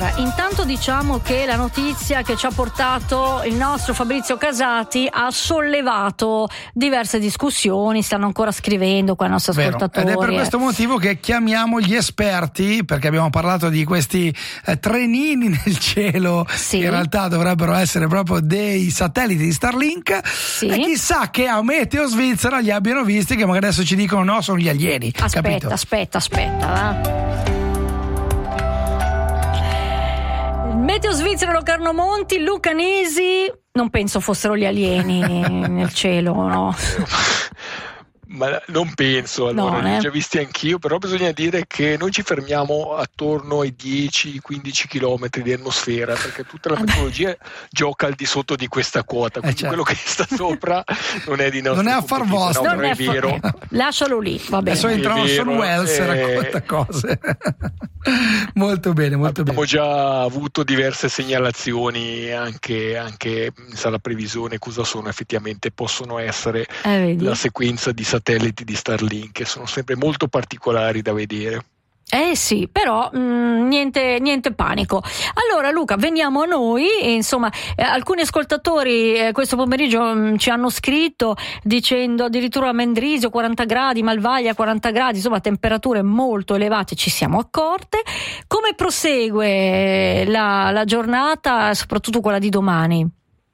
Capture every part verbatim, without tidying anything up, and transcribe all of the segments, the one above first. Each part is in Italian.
Allora, intanto diciamo che la notizia che ci ha portato il nostro Fabrizio Casati ha sollevato diverse discussioni, stanno ancora scrivendo qua i nostri Vero. ascoltatori. Ed è per questo motivo che chiamiamo gli esperti, perché abbiamo parlato di questi eh, trenini nel cielo, sì. che in realtà dovrebbero essere proprio dei satelliti di Starlink, sì. e chissà che a Meteo Svizzera li abbiano visti, che magari adesso ci dicono no, sono gli alieni. Aspetta, capito? aspetta, aspetta. Eh. Meteo Svizzera, Locarno Monti, Luca Nisi, non penso fossero gli alieni nel cielo, no? Ma non penso, allora, no, li ho eh. già visti anch'io, però bisogna dire che noi ci fermiamo attorno ai dieci quindici chilometri di atmosfera, perché tutta la tecnologia gioca al di sotto di questa quota, quindi eh, certo. quello che sta sopra non è di nostro non è affar vostro, no, non è, è vero. Fa- lascialo lì, va bene. Adesso entrano vero, sul Wells e eh... racconta cose. Molto bene, molto abbiamo bene. già avuto diverse segnalazioni anche, anche la previsione cosa sono effettivamente, possono essere eh, la sequenza di satelliti di Starlink, che sono sempre molto particolari da vedere. Eh sì, però mh, niente, niente panico. Allora Luca, veniamo a noi, e, insomma eh, alcuni ascoltatori eh, questo pomeriggio mh, ci hanno scritto dicendo addirittura a Mendrisio quaranta gradi, Malvaglia quaranta gradi, insomma temperature molto elevate, ci siamo accorte. Come prosegue la, la giornata, soprattutto quella di domani?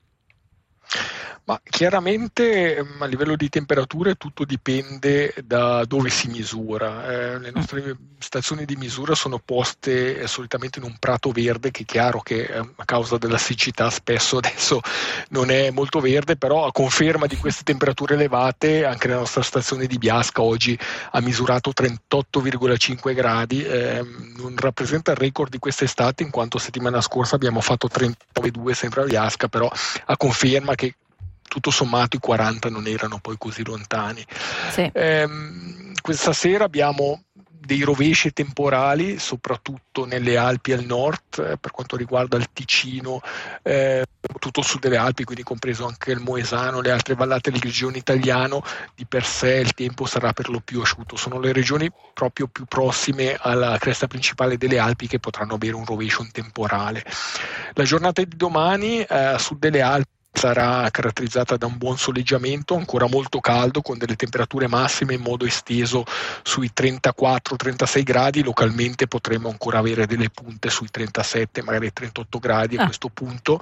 Ma chiaramente a livello di temperature tutto dipende da dove si misura. Eh, le nostre stazioni di misura sono poste eh, solitamente in un prato verde, che è chiaro che eh, a causa della siccità spesso adesso non è molto verde, però a conferma di queste temperature elevate anche la nostra stazione di Biasca oggi ha misurato trentotto virgola cinque gradi, eh, non rappresenta il record di quest'estate in quanto settimana scorsa abbiamo fatto trentanove virgola due sempre a Biasca, però a conferma che tutto sommato i quaranta non erano poi così lontani. Sì. Ehm, questa sera abbiamo dei rovesci temporali, soprattutto nelle Alpi al nord, eh, per quanto riguarda il Ticino, eh, tutto il sud delle Alpi, quindi compreso anche il Moesano, le altre vallate del Grigione italiano. Di per sé il tempo sarà per lo più asciutto. Sono le regioni proprio più prossime alla cresta principale delle Alpi che potranno avere un rovescio temporale. La giornata di domani eh, a sud delle Alpi sarà caratterizzata da un buon soleggiamento, ancora molto caldo, con delle temperature massime in modo esteso sui trentaquattro trentasei gradi, localmente potremo ancora avere delle punte sui trentasette, magari trentotto gradi a ah. questo punto.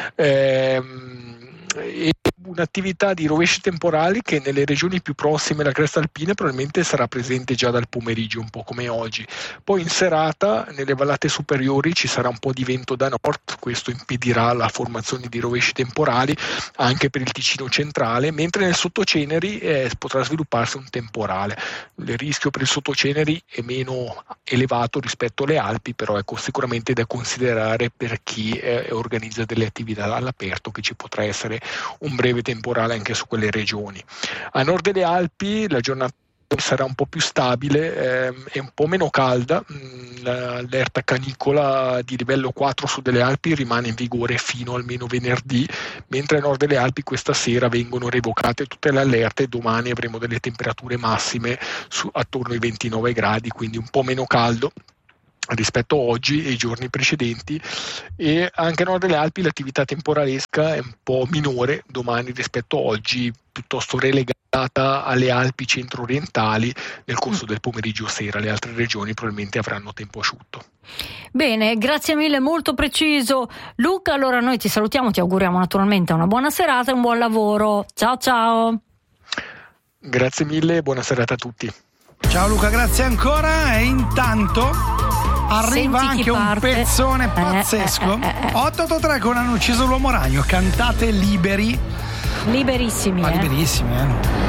Ehm, e un'attività di rovesci temporali che nelle regioni più prossime alla cresta alpina probabilmente sarà presente già dal pomeriggio, un po' come oggi. Poi in serata nelle vallate superiori ci sarà un po' di vento da nord, questo impedirà la formazione di rovesci temporali anche per il Ticino centrale, mentre nel sottoceneri eh, potrà svilupparsi un temporale. Il rischio per il sottoceneri è meno elevato rispetto alle Alpi, però ecco, sicuramente da considerare per chi eh, organizza delle attività all'aperto, che ci potrà essere un breve temporale anche su quelle regioni. A nord delle Alpi la giornata sarà un po' più stabile e eh, un po' meno calda. L'allerta canicola di livello quattro su delle Alpi rimane in vigore fino almeno venerdì, mentre a nord delle Alpi questa sera vengono revocate tutte le allerte e domani avremo delle temperature massime su, attorno ai ventinove gradi, quindi un po' meno caldo rispetto a oggi e ai giorni precedenti. E anche a nord delle Alpi l'attività temporalesca è un po' minore domani rispetto a oggi, piuttosto relegata alle Alpi centro-orientali nel corso del pomeriggio sera. Le altre regioni probabilmente avranno tempo asciutto. Bene, grazie mille, molto preciso Luca. Allora noi ti salutiamo, ti auguriamo naturalmente una buona serata e un buon lavoro. Ciao ciao. Grazie mille e buona serata a tutti. Ciao Luca, grazie ancora. E intanto arriva Senti anche un pezzone pazzesco. eh, eh, eh, eh. otto otto tre con Hanno ucciso l'uomo ragno, cantate liberi. Liberissimi. Ma eh. liberissimi, eh.